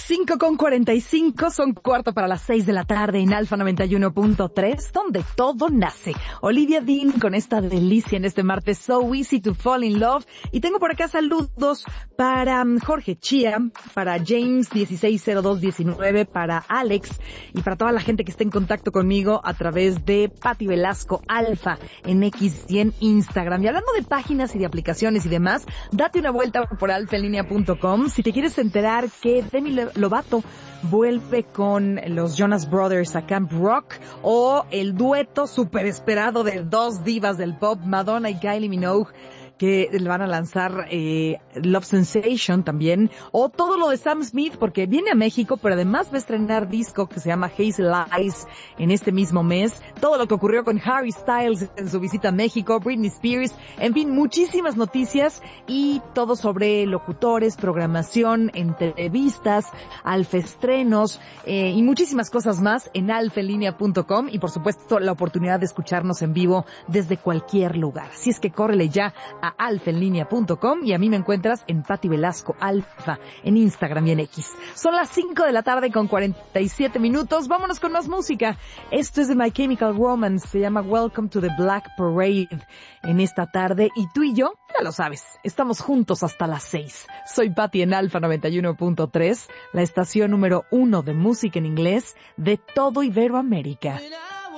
5:45, son cuarto para las 6 de la tarde en Alfa 91.3, donde todo nace. Olivia Dean con esta delicia en este martes, So Easy to Fall in Love. Y tengo por acá saludos para Jorge Chía, para James 160219, para Alex y para toda la gente que está en contacto conmigo a través de Pati Velasco Alfa en X y en Instagram. Y hablando de páginas y de aplicaciones y demás, date una vuelta por alfaenlinea.com si te quieres enterar que Demi Lovato vuelve con los Jonas Brothers a Camp Rock, o el dueto súper esperado de dos divas del pop, Madonna y Kylie Minogue, que le van a lanzar Love Sensation también, o todo lo de Sam Smith, porque viene a México, pero además va a estrenar disco que se llama Hazel Eyes en este mismo mes, todo lo que ocurrió con Harry Styles en su visita a México, Britney Spears, en fin, muchísimas noticias y todo sobre locutores, programación, entrevistas, alfaestrenos y muchísimas cosas más en alfaenlinea.com, y por supuesto la oportunidad de escucharnos en vivo desde cualquier lugar. Así es que córrele ya a alfaenlinea.com, y a mí me encuentras en Pati Velasco Alfa en Instagram y en X. Son las 5 de la tarde con 47 minutos. Vámonos con más música. Esto es de My Chemical Romance, se llama Welcome to the Black Parade en esta tarde, y tú y yo, ya lo sabes, estamos juntos hasta las 6. Soy Pati en Alfa 91.3, la estación número 1 de música en inglés de todo Iberoamérica.